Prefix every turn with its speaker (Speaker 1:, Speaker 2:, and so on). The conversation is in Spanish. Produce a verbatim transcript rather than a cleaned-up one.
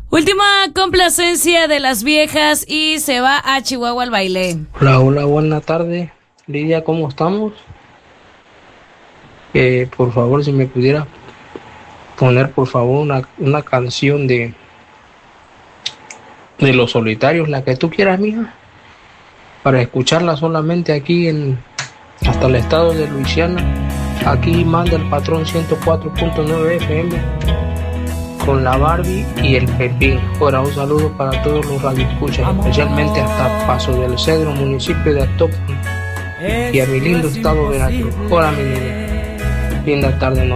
Speaker 1: Última complacencia de las viejas y se va a Chihuahua al baile.
Speaker 2: Hola, hola, buena tarde. Lidia, ¿cómo estamos? Eh, por favor, si me pudiera poner, por favor, una, una canción de, de Los Solitarios, la que tú quieras, mija, para escucharla solamente aquí en hasta el estado de Luisiana. Aquí manda el patrón ciento cuatro punto nueve F M con la Barbie y el Pepín. Ahora un saludo para todos los radioescuchas, especialmente hasta Paso del Cedro, municipio de Actópolis, y a mi lindo estado Veracruz. Hola, mi niña. Linda tarde, noche.